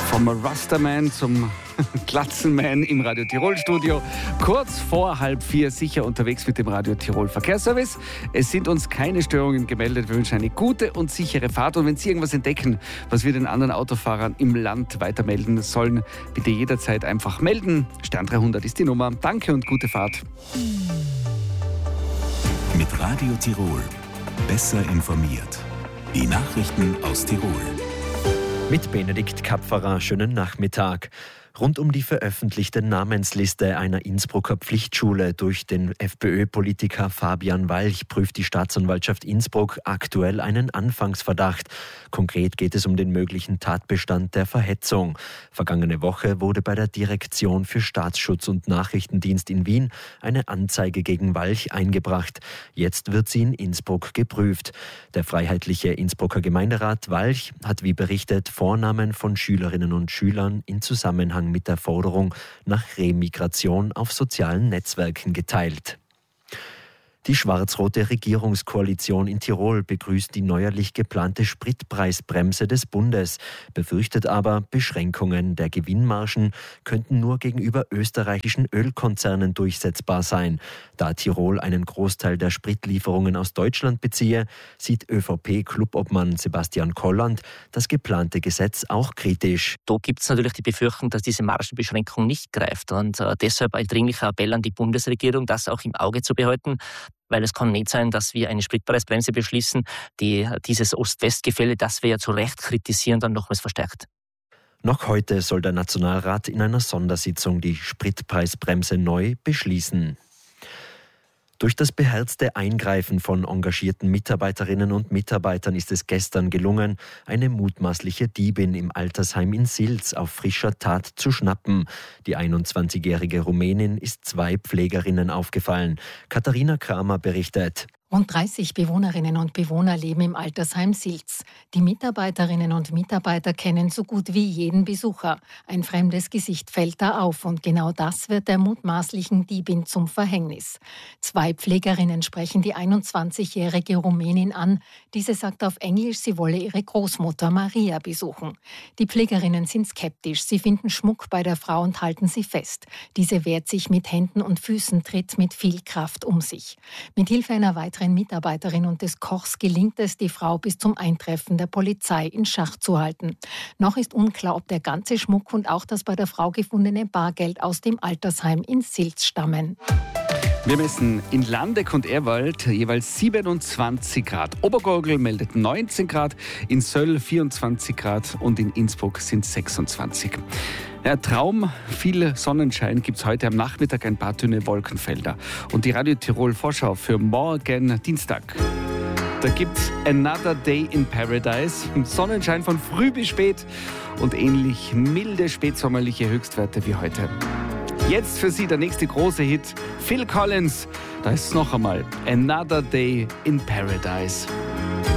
Vom Rasterman zum Glatzenman im Radio Tirol Studio. Kurz vor 3:30 sicher unterwegs mit dem Radio Tirol Verkehrsservice. Es sind uns keine Störungen gemeldet. Wir wünschen eine gute und sichere Fahrt. Und wenn Sie irgendwas entdecken, was wir den anderen Autofahrern im Land weitermelden sollen, bitte jederzeit einfach melden. Stern 300 ist die Nummer. Danke und gute Fahrt. Mit Radio Tirol. Besser informiert. Die Nachrichten aus Tirol. Mit Benedikt Kapferer, schönen Nachmittag. Rund um die veröffentlichte Namensliste einer Innsbrucker Pflichtschule durch den FPÖ-Politiker Fabian Walch prüft die Staatsanwaltschaft Innsbruck aktuell einen Anfangsverdacht. Konkret geht es um den möglichen Tatbestand der Verhetzung. Vergangene Woche wurde bei der Direktion für Staatsschutz und Nachrichtendienst in Wien eine Anzeige gegen Walch eingebracht. Jetzt wird sie in Innsbruck geprüft. Der freiheitliche Innsbrucker Gemeinderat Walch hat wie berichtet Vornamen von Schülerinnen und Schülern in Zusammenhang mit der Forderung nach Remigration auf sozialen Netzwerken geteilt. Die schwarz-rote Regierungskoalition in Tirol begrüßt die neuerlich geplante Spritpreisbremse des Bundes, befürchtet aber, Beschränkungen der Gewinnmargen könnten nur gegenüber österreichischen Ölkonzernen durchsetzbar sein. Da Tirol einen Großteil der Spritlieferungen aus Deutschland beziehe, sieht ÖVP-Clubobmann Sebastian Kolland das geplante Gesetz auch kritisch. Da gibt es natürlich die Befürchtung, dass diese Margenbeschränkung nicht greift. Und deshalb ein dringlicher Appell an die Bundesregierung, das auch im Auge zu behalten. Weil es kann nicht sein, dass wir eine Spritpreisbremse beschließen, die dieses Ost-West-Gefälle, das wir ja zu Recht kritisieren, dann nochmals verstärkt. Noch heute soll der Nationalrat in einer Sondersitzung die Spritpreisbremse neu beschließen. Durch das beherzte Eingreifen von engagierten Mitarbeiterinnen und Mitarbeitern ist es gestern gelungen, eine mutmaßliche Diebin im Altersheim in Silz auf frischer Tat zu schnappen. Die 21-jährige Rumänin ist 2 Pflegerinnen aufgefallen. Katharina Kramer berichtet. Rund 30 Bewohnerinnen und Bewohner leben im Altersheim Silz. Die Mitarbeiterinnen und Mitarbeiter kennen so gut wie jeden Besucher. Ein fremdes Gesicht fällt da auf und genau das wird der mutmaßlichen Diebin zum Verhängnis. 2 Pflegerinnen sprechen die 21-jährige Rumänin an. Diese sagt auf Englisch, sie wolle ihre Großmutter Maria besuchen. Die Pflegerinnen sind skeptisch. Sie finden Schmuck bei der Frau und halten sie fest. Diese wehrt sich mit Händen und Füßen, tritt mit viel Kraft um sich. Mit Hilfe einer weiteren Mitarbeiterin und des Kochs gelingt es, die Frau bis zum Eintreffen der Polizei in Schach zu halten. Noch ist unklar, ob der ganze Schmuck und auch das bei der Frau gefundene Bargeld aus dem Altersheim in Silz stammen. Wir messen in Landeck und Erwald jeweils 27 Grad. Obergurgl meldet 19 Grad, in Söll 24 Grad und in Innsbruck sind 26. Ja, Traum, viel Sonnenschein gibt es heute am Nachmittag, ein paar dünne Wolkenfelder. Und die Radio Tirol Vorschau für morgen Dienstag. Da gibt's Another Day in Paradise. Sonnenschein von früh bis spät und ähnlich milde spätsommerliche Höchstwerte wie heute. Jetzt für Sie der nächste große Hit, Phil Collins. Da ist es noch einmal Another Day in Paradise.